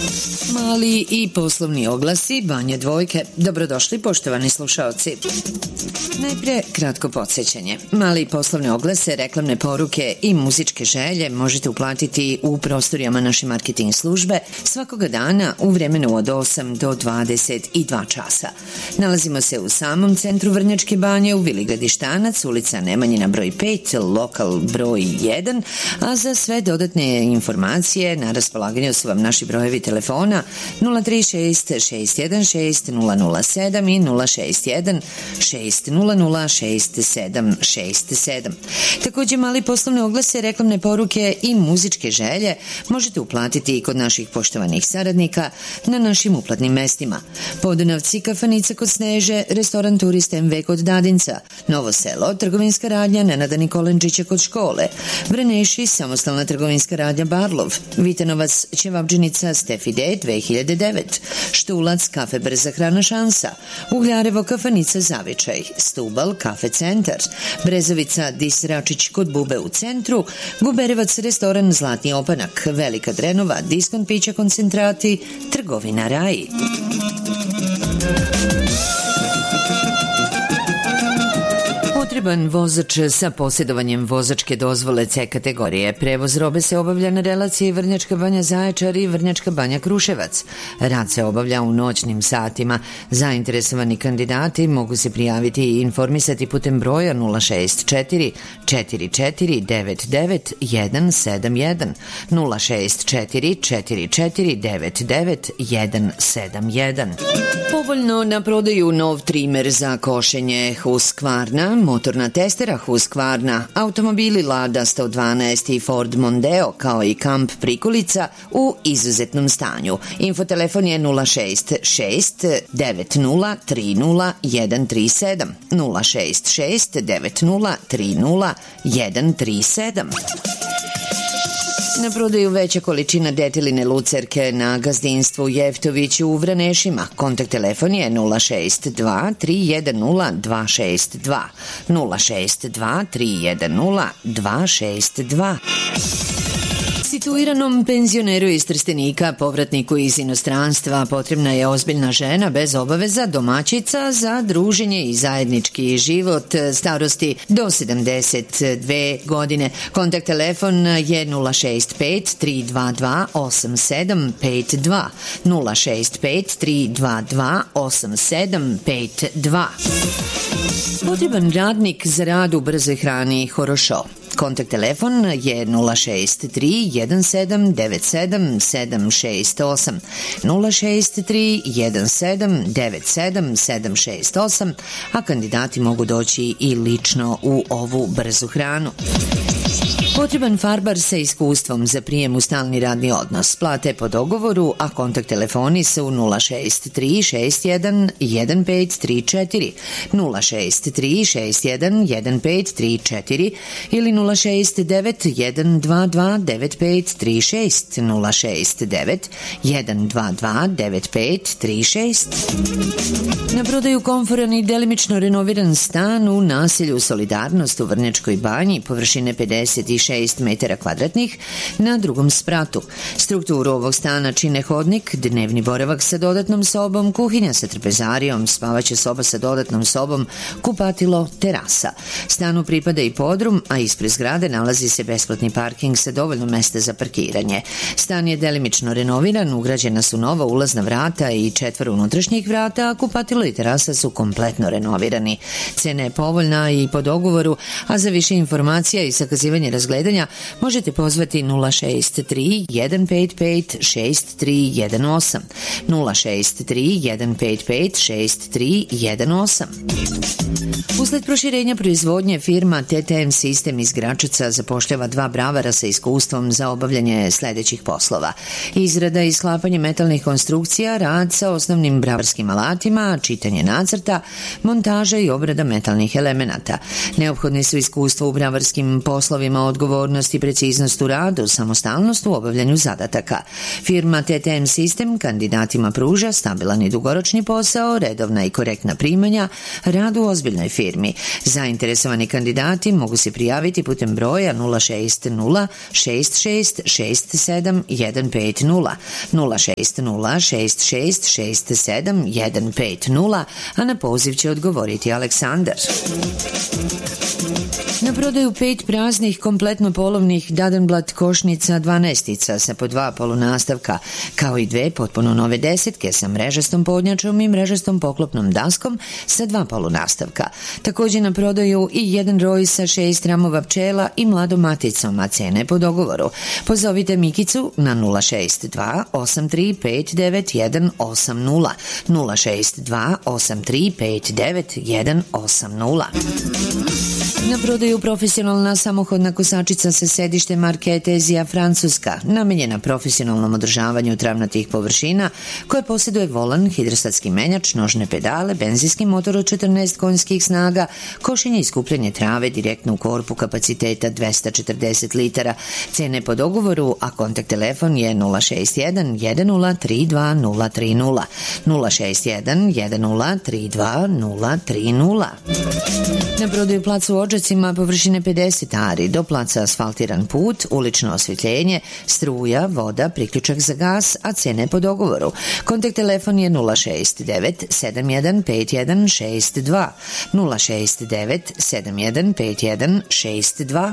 Mali i poslovni oglasi Banja Dvojke. Dobrodošli poštovani slušaoci. Najpre kratko podsjećanje. Mali i poslovne oglase, reklamne poruke i muzičke želje možete uplatiti u prostorijama naše marketing službe svakoga dana u vremenu od 8 do 22 časa. Nalazimo se u samom centru Vrnjačke Banje u Vili Gradištanac, ulica Nemanjina broj 5, lokal broj 1, a za sve dodatne informacije na raspolaganju su vam naši brojevi telefona 036 616 007 i 061 600 6767. Također mali poslovne oglase, reklamne poruke i muzičke želje možete uplatiti i kod naših poštovanih saradnika na našim uplatnim mestima. Podunavci, kafanica kod Sneže, restoran Turist MV kod Dadinca, Novo Selo, trgovinska radnja Nenada Nikolenčića kod škole, Vreneši, samostalna trgovinska radnja Barlov, Vitanovac, ćevabdžinica Stefi D 2009, Štulac, kafe Brza hrana Šansa, Ugljarevo, kafanica Zavičaj, Stubal, kafe Centar, Brezovica, Dis Račić kod Bube u centru, Guberevac, restoran Zlatni opanak, Velika Drenova, diskont pića koncentrati, trgovina Raji. Potreban vozač sa posjedovanjem vozačke dozvole C kategorije. Prevoz robe se obavlja na relaciji Vrnjačka Banja Zaječar i Vrnjačka Banja Kruševac. Rad se obavlja u noćnim satima. Zainteresovani kandidati mogu se prijaviti i informisati putem broja 064 44 99 171 064 44 99 171. Povoljno na prodaju nov trimer za košenje Husqvarna, motorna testera Husqvarna, automobili Lada 112 i Ford Mondeo kao i kamp prikolica u izuzetnom stanju. Infotelefon je 066 90 30 137 066 90 30 137. Na prodaju veća količina deteline lucerke na gazdinstvu Jeftoviću u Vranešima. Kontakt telefon je 062 310 262 062 310 262. Situiranom penzioneru iz Trstenika, povratniku iz inostranstva, potrebna je ozbiljna žena bez obaveza, domaćica za druženje i zajednički život starosti do 72 godine. Kontakt telefon je 065 322 8752 065 322 8752. Potreban radnik za rad u brzoj hrani Horošo. Kontakt telefon je 063 17 97 768 063 17 97 768, a kandidati mogu doći i lično u ovu brzu hranu. Potreban farbar sa iskustvom za prijem u stalni radni odnos. Plate po dogovoru, a kontakt telefoni su 063 61 1534 063 61 1534 ili 069 122 9536 069 122 9536. Na prodaju komforan i delimično renoviran stan u naselju Solidarnost u Vrnjačkoj Banji, površine 56 metara kvadratnih na drugom spratu. Strukturu ovog stana čine hodnik, dnevni boravak sa dodatnom sobom, kuhinja sa trpezarijom, spavaća soba sa dodatnom sobom, kupatilo, terasa. Stanu pripada i podrum, a ispred zgrade nalazi se besplatni parking sa dovoljno mesta za parkiranje. Stan je delimično renoviran, ugrađena su nova ulazna vrata i 4 unutrašnjih vrata, a kupatilo i terasa su kompletno renovirani. Cena je povoljna i po dogovoru, a za više informacija i sakazivanje razgledanja možete pozvati 063 155 6318 063 155 6318. Usled proširenja proizvodnje firma TTM Sistem iz Gračaca zapošljava 2 bravara sa iskustvom za obavljanje sledećih poslova: izrada i sklapanje metalnih konstrukcija, rad sa osnovnim bravarskim alatima, čitanje nacrta, montaža i obrada metalnih elemenata. Neophodni su iskustva u bravarskim poslovima, odgovornosti odgovornost i preciznost u radu, samostalnost u obavljanju zadataka. Firma TTM System kandidatima pruža stabilan i dugoročni posao, redovna i korektna primanja, rad u ozbiljnoj firmi. Zainteresovani kandidati mogu se prijaviti putem broja 060 66 67 150 060 66 67 150, a na poziv će odgovoriti Aleksandar. Na prodaju 5 praznih, kompletno polovnih Dadenblad košnica 12-ica sa po 2 polunastavka, kao i 2 potpuno nove desetke sa mrežastom podnjačom i mrežastom poklopnom daskom sa 2 polunastavka. Također na prodaju i 1 roj sa 6 ramova pčela i mladom maticom, a cene po dogovoru. Pozovite Mikicu na 062 8359 180 062 8359 180. Na prodaju profesionalna samohodna kosačica sa sedištem marke Etezija Francuska, namenjena profesionalnom održavanju travnatih površina, koja posjeduje volan, hidrostatski menjač, nožne pedale, benzinski motor od 14 konjskih snaga, košenje i skupljanje trave direktno u korpu kapaciteta 240 litara. Cene po dogovoru, a kontakt telefon je 061 1032 030 061 1032 030. Na prodaju placu u Odžacima površine 50 ari, do placa asfaltiran put, ulično osvjetljenje, struja, voda, priključak za gas, a cene po dogovoru. Kontakt telefon je 069 715162 069 715162.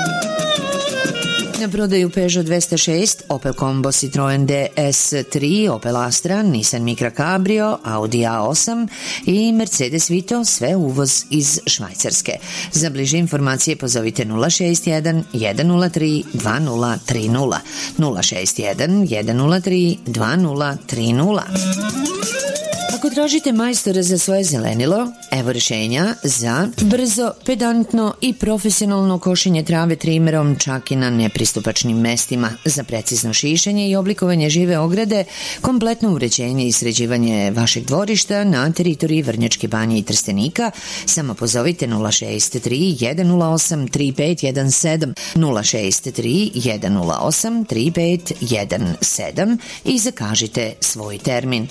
Na prodaju Peugeot 206, Opel Combo, Citroen DS3, Opel Astra, Nissan Micra Cabrio, Audi A8 i Mercedes Vito, sve uvoz iz Švajcarske. Za bliže informacije pozovite 061 103 2030 061 103 2030. Ako tražite majstore za svoje zelenilo, evo rješenja za brzo, pedantno i profesionalno košenje trave trimerom čak i na nepristupačnim mestima, za precizno šišanje i oblikovanje žive ograde, kompletno uređenje i sređivanje vašeg dvorišta na teritoriji Vrnjačke Banje i Trstenika. Samo pozovite 063 108 3517 063 108 3517 i zakažite svoj termin.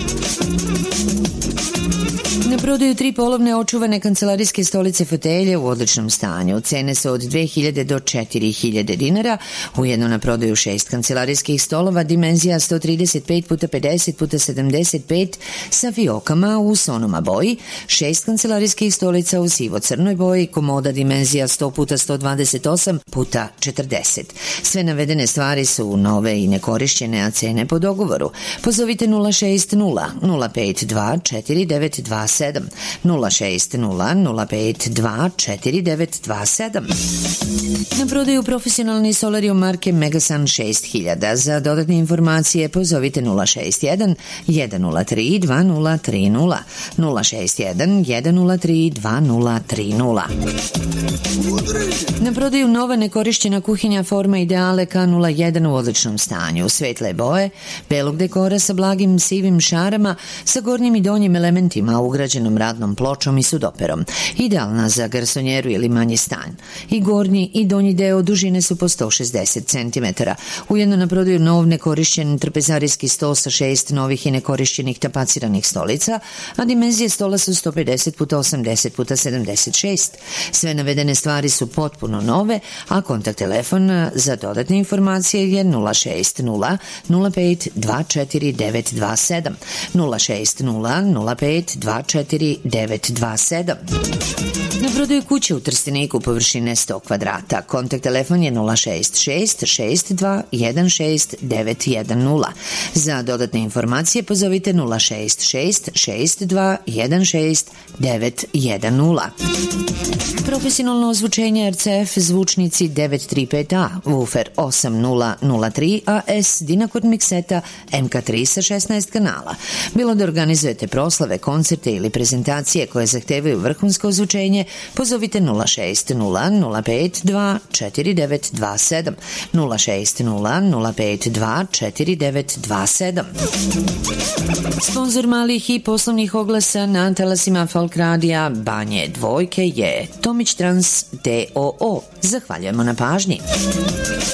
Na prodaju 3 polovne očuvane kancelarijske stolice fotelje u odličnom stanju. Cene su od 2000 do 4000 dinara. Ujedno na prodaju 6 kancelarijskih stolova, dimenzija 135 x 50 x 75 sa fiokama u sonoma boji, 6 kancelarijskih stolica u sivo-crnoj boji, komoda dimenzija 100 x 128 x 40. Sve navedene stvari su nove i nekorišćene, a cene po dogovoru. Pozovite 060 052 4927 060 052 4927. Na prodaju profesionalni solarium marke Megasun 6000. Za dodatne informacije pozovite 061 103 2030 061 103 2030. Na prodaju nova nekorišćena kuhinja forma Ideale K01 u odličnom stanju, svetle boje, belog dekora sa blagim sivim šarama, sa gornjim i donjim elementima, ugrađenom radnom pločom i sudoperom. Idealna za garsonjeru ili manji stan. I gornji i donji deo dužine su po 160 cm. Ujedno na prodaju nov nekorišćen trpezarijski sto sa 6 novih i nekorišćenih tapaciranih stolica, a dimenzije stola su 150 x 80 x 76. Sve navedene stvari su potpuno nove, a kontakt telefon za dodatne informacije je 060 05 24927 060 05 24927. Na prodaju kuće u Trsteniku površine 100 kvadrata. Kontakt telefon je 066 62 16 910. Za dodatne informacije pozovite 066 62 16 910. Profesionalno ozvučenje RCF zvučnici 935A, woofer 8003 AS, Dinakord mikseta MK3 sa 16 kanala. Bilo da organizujete proslave, koncerte ili prezentacije kvalifikacije koje zahtevaju vrhunsko izučenje, pozovite 060 052 4927 060 052 4927. Sponzor malih i poslovnih oglasa na talasima Folk radija Banje Dvojke je Tomić Trans D.O.O. Zahvaljujemo na pažnji.